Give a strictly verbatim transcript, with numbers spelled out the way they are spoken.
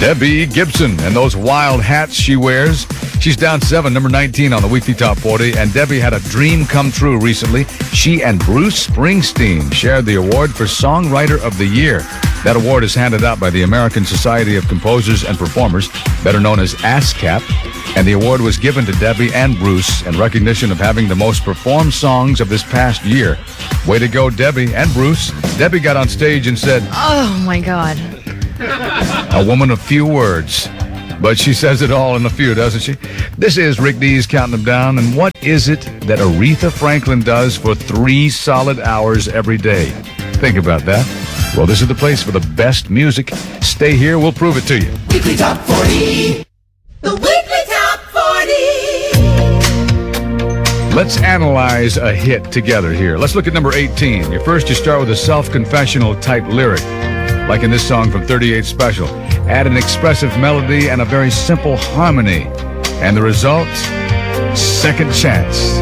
Debbie Gibson and those wild hats she wears. She's down seven, number nineteen on the weekly top forty, and Debbie had a dream come true recently. She and Bruce Springsteen shared the award for Songwriter of the Year. That award is handed out by the American Society of Composers and Performers, better known as ASCAP, and the award was given to Debbie and Bruce in recognition of having the most performed songs of this past year. Way to go, Debbie and Bruce. Debbie got on stage and said, "Oh, my God." A woman of few words, but she says it all in a few, doesn't she? This is Rick Dees counting them down, and what is it that Aretha Franklin does for three solid hours every day? Think about that. Well, this is the place for the best music. Stay here, we'll prove it to you. Weekly Top forty. The Weekly Top forty. Let's analyze a hit together here. Let's look at number eighteen. You First, you start with a self-confessional type lyric, like in this song from thirty-eight Special. Add an expressive melody and a very simple harmony. And the result? Second Chance.